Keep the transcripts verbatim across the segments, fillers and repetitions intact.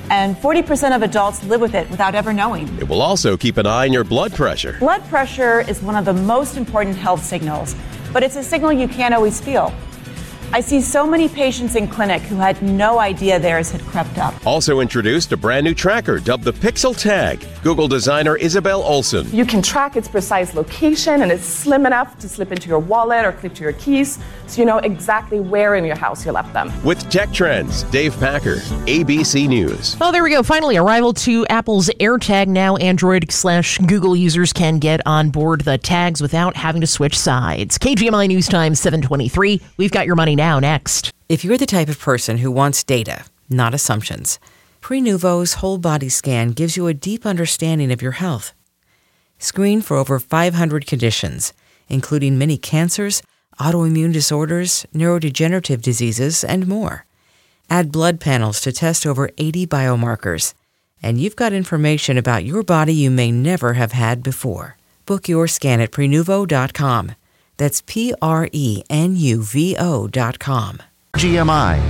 and forty percent of adults live with it without ever knowing. It will also keep an eye on your blood pressure. Blood pressure is one of the most important health signals, but it's a signal you can't always feel. I see so many patients in clinic who had no idea theirs had crept up. Also introduced a brand new tracker dubbed the Pixel Tag. Google designer Isabel Olsen. You can track its precise location, and it's slim enough to slip into your wallet or clip to your keys, so you know exactly where in your house you left them. With Tech Trends, Dave Packer, A B C News. Oh, there we go. Finally, arrival to Apple's AirTag. Now Android slash Google users can get on board the tags without having to switch sides. K G M I News Time seven twenty-three. We've got your money now next. If you're the type of person who wants data, not assumptions, Prenuvo's whole body scan gives you a deep understanding of your health. Screen for over five hundred conditions, including many cancers, autoimmune disorders, neurodegenerative diseases, and more. Add blood panels to test over eighty biomarkers, and you've got information about your body you may never have had before. Book your scan at Prenuvo dot com. That's P R E N U V O dot com. G M I.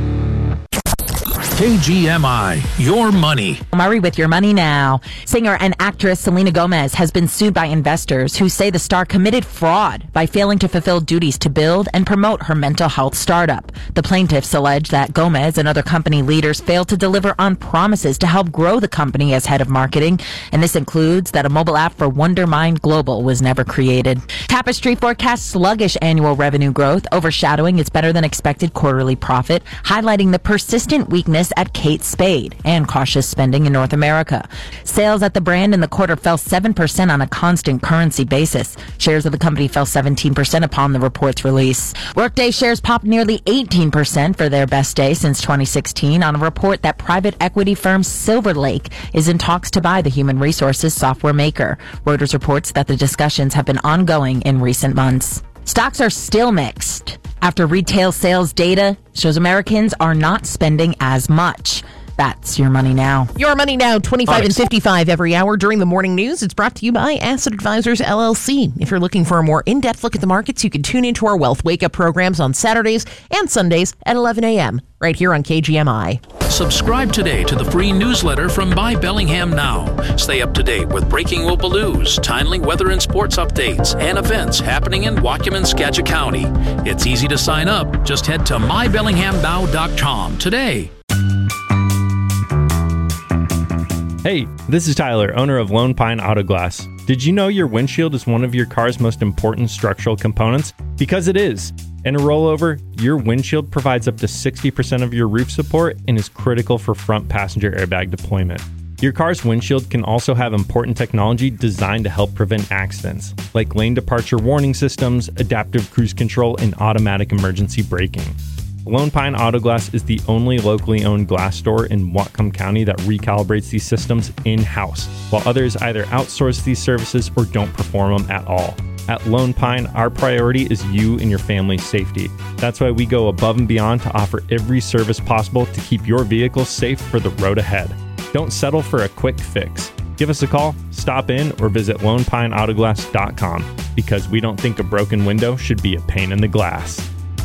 K G M I, your money. Murray with your money now. Singer and actress Selena Gomez has been sued by investors who say the star committed fraud by failing to fulfill duties to build and promote her mental health startup. The plaintiffs allege that Gomez and other company leaders failed to deliver on promises to help grow the company as head of marketing, and this includes that a mobile app for Wondermind Global was never created. Tapestry forecasts sluggish annual revenue growth, overshadowing its better than expected quarterly profit, highlighting the persistent weakness at Kate Spade and cautious spending in North America. Sales at the brand in the quarter fell seven percent on a constant currency basis. Shares of the company fell seventeen percent upon the report's release. Workday shares popped nearly eighteen percent for their best day since twenty sixteen on a report that private equity firm Silver Lake is in talks to buy the human resources software maker. Reuters reports that the discussions have been ongoing in recent months. Stocks are still mixed after retail sales data shows Americans are not spending as much. That's your money now. Your money now, twenty-five and fifty-five every hour during the morning news. It's brought to you by Asset Advisors, L L C. If you're looking for a more in-depth look at the markets, you can tune into our Wealth Wake Up programs on Saturdays and Sundays at eleven a.m. right here on K G M I. Subscribe today to the free newsletter from Buy Bellingham Now. Stay up to date with breaking local news, timely weather and sports updates, and events happening in Waukegan, Skagit County. It's easy to sign up. Just head to my bellingham now dot com today. Hey, this is Tyler, owner of Lone Pine Auto Glass. Did you know your windshield is one of your car's most important structural components? Because it is. In a rollover, your windshield provides up to sixty percent of your roof support and is critical for front passenger airbag deployment. Your car's windshield can also have important technology designed to help prevent accidents, like lane departure warning systems, adaptive cruise control, and automatic emergency braking. Lone Pine Auto Glass is the only locally owned glass store in Whatcom County that recalibrates these systems in-house, while others either outsource these services or don't perform them at all. At Lone Pine, our priority is you and your family's safety. That's why we go above and beyond to offer every service possible to keep your vehicle safe for the road ahead. Don't settle for a quick fix. Give us a call, stop in, or visit lone pine auto glass dot com, because we don't think a broken window should be a pain in the glass.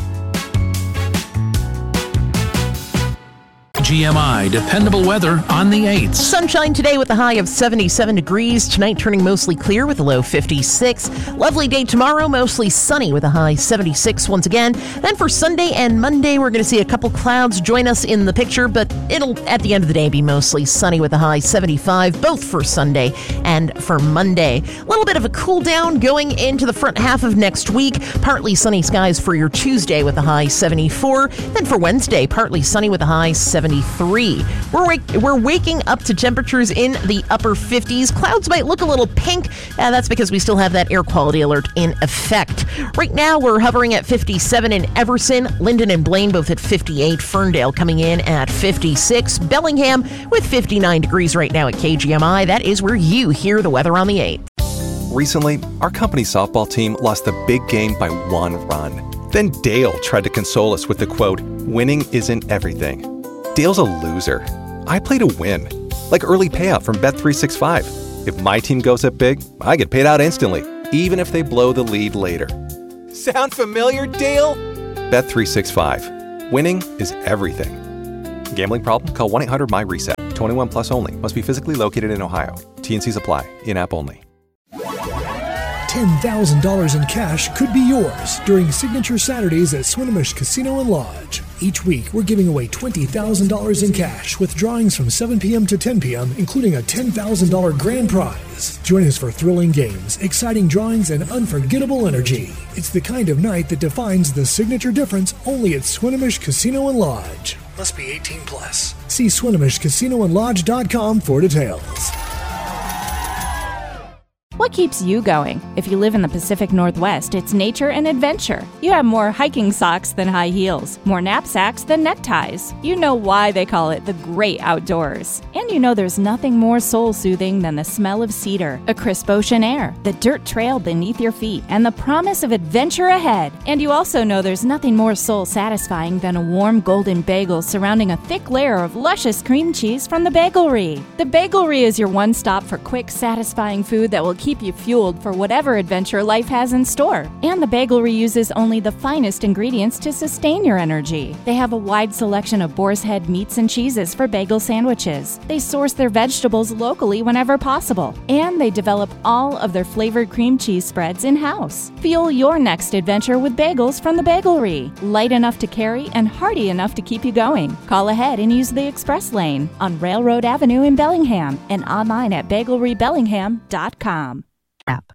G M I dependable weather on the eighth. Sunshine today with a high of seventy-seven degrees. Tonight turning mostly clear with a low fifty-six. Lovely day tomorrow, mostly sunny with a high seventy-six once again. Then for Sunday and Monday, we're going to see a couple clouds join us in the picture, but it'll at the end of the day be mostly sunny with a high seventy-five, both for Sunday and for Monday. A little bit of a cool down going into the front half of next week. Partly sunny skies for your Tuesday with a high seventy-four. Then for Wednesday, partly sunny with a high seventy-three. We're wake, we're waking up to temperatures in the upper fifties. Clouds might look a little pink. Uh, that's because we still have that air quality alert in effect. Right now, we're hovering at fifty-seven in Everson, Linden and Blaine both at fifty-eight, Ferndale coming in at fifty-six, Bellingham with fifty-nine degrees right now at K G M I. That is where you hear the weather on the eighth. Recently, our company softball team lost the big game by one run. Then Dale tried to console us with the quote, "Winning isn't everything." Dale's a loser. I play to win. Like early payout from Bet three sixty-five. If my team goes up big, I get paid out instantly, even if they blow the lead later. Sound familiar, Dale? Bet three sixty-five. Winning is everything. Gambling problem? Call one eight hundred M Y RESET. twenty-one plus only. Must be physically located in Ohio. T and C's apply. In-app only. ten thousand dollars in cash could be yours during Signature Saturdays at Swinomish Casino and Lodge. Each week, we're giving away twenty thousand dollars in cash with drawings from seven p.m. to ten p.m., including a ten thousand dollars grand prize. Join us for thrilling games, exciting drawings, and unforgettable energy. It's the kind of night that defines the signature difference only at Swinomish Casino and Lodge. Must be eighteen plus. See Swinomish Casino and Lodge dot com for details. What keeps you going? If you live in the Pacific Northwest, it's nature and adventure. You have more hiking socks than high heels, more knapsacks than neckties. You know why they call it the great outdoors. And you know there's nothing more soul-soothing than the smell of cedar, a crisp ocean air, the dirt trail beneath your feet, and the promise of adventure ahead. And you also know there's nothing more soul-satisfying than a warm golden bagel surrounding a thick layer of luscious cream cheese from the Bagelry. The Bagelry is your one-stop for quick, satisfying food that will keep you fueled for whatever adventure life has in store. And the Bagelry uses only the finest ingredients to sustain your energy. They have a wide selection of boar's head meats and cheeses for bagel sandwiches. They source their vegetables locally whenever possible. And they develop all of their flavored cream cheese spreads in-house. Fuel your next adventure with bagels from the Bagelry. Light enough to carry and hearty enough to keep you going. Call ahead and use the express lane on Railroad Avenue in Bellingham and online at bagelry bellingham dot com. App.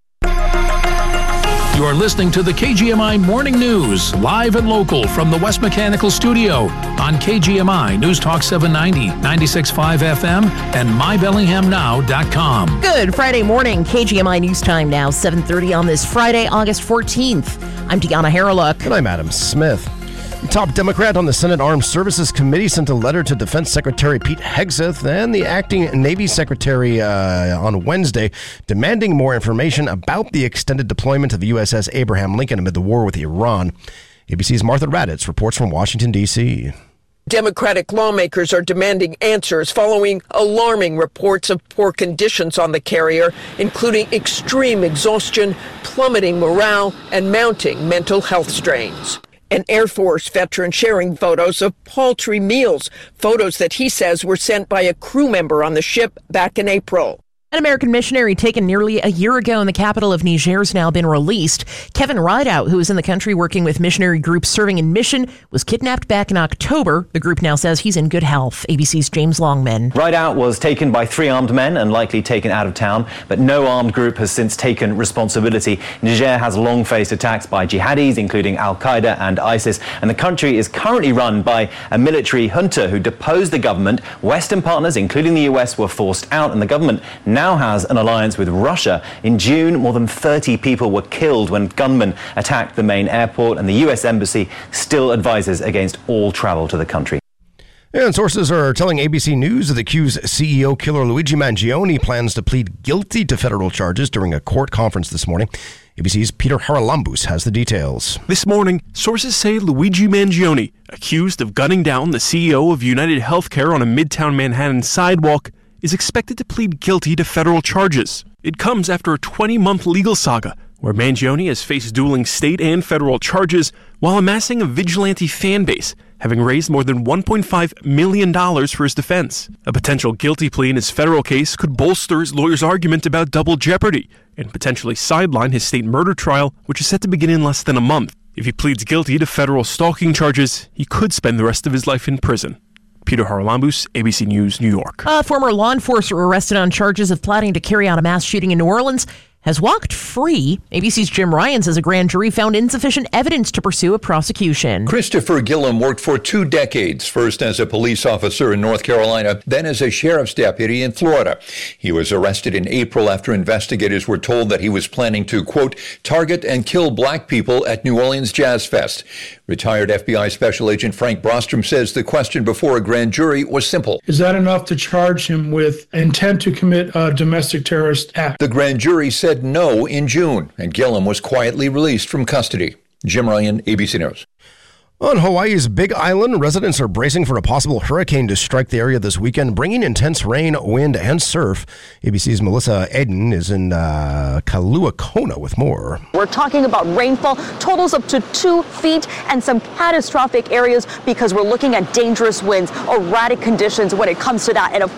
You're listening to the K G M I Morning News, live and local from the West Mechanical Studio on K G M I News Talk seven ninety, ninety-six point five F M, and my bellingham now dot com. Good Friday morning, K G M I News Time now, seven thirty on this Friday, August fourteenth. I'm Deanna Harreluk. And I'm Adam Smith. The top Democrat on the Senate Armed Services Committee sent a letter to Defense Secretary Pete Hegseth and the acting Navy Secretary uh, on Wednesday, demanding more information about the extended deployment of the U S S Abraham Lincoln amid the war with Iran. A B C's Martha Raddatz reports from Washington, D C Democratic lawmakers are demanding answers following alarming reports of poor conditions on the carrier, including extreme exhaustion, plummeting morale, and mounting mental health strains. An Air Force veteran sharing photos of paltry meals, photos that he says were sent by a crew member on the ship back in April. An American missionary taken nearly a year ago in the capital of Niger has now been released. Kevin Rideout, who was in the country working with missionary groups serving in mission, was kidnapped back in October. The group now says he's in good health. A B C's James Longman. Rideout was taken by three armed men and likely taken out of town, but no armed group has since taken responsibility. Niger has long faced attacks by jihadis, including Al-Qaeda and ISIS, and the country is currently run by a military junta who deposed the government. Western partners, including the U S, were forced out, and the government now now has an alliance with Russia. In June, more than thirty people were killed when gunmen attacked the main airport, and the U S Embassy still advises against all travel to the country. And sources are telling A B C News that the Q's C E O, killer Luigi Mangione, plans to plead guilty to federal charges during a court conference this morning. A B C's Peter Haralambous has the details. This morning, sources say Luigi Mangione, accused of gunning down the C E O of United Healthcare on a Midtown Manhattan sidewalk, is expected to plead guilty to federal charges. It comes after a twenty-month legal saga where Mangione has faced dueling state and federal charges while amassing a vigilante fan base, having raised more than one point five million dollars for his defense. A potential guilty plea in his federal case could bolster his lawyer's argument about double jeopardy and potentially sideline his state murder trial, which is set to begin in less than a month. If he pleads guilty to federal stalking charges, he could spend the rest of his life in prison. Peter Haralambous, A B C News, New York. A former law enforcer arrested on charges of plotting to carry out a mass shooting in New Orleans has walked free. A B C's Jim Ryan says a grand jury found insufficient evidence to pursue a prosecution. Christopher Gillum worked for two decades, first as a police officer in North Carolina, then as a sheriff's deputy in Florida. He was arrested in April after investigators were told that he was planning to, quote, target and kill black people at New Orleans Jazz Fest. Retired F B I Special Agent Frank Brostrom says the question before a grand jury was simple. Is that enough to charge him with intent to commit a domestic terrorist act? The grand jury said no in June, and Gillum was quietly released from custody. Jim Ryan, A B C News. On Hawaii's Big Island, residents are bracing for a possible hurricane to strike the area this weekend, bringing intense rain, wind, and surf. A B C's Melissa Eden is in uh, Kailua Kona with more. We're talking about rainfall, totals up to two feet, and some catastrophic areas because we're looking at dangerous winds, erratic conditions when it comes to that. And of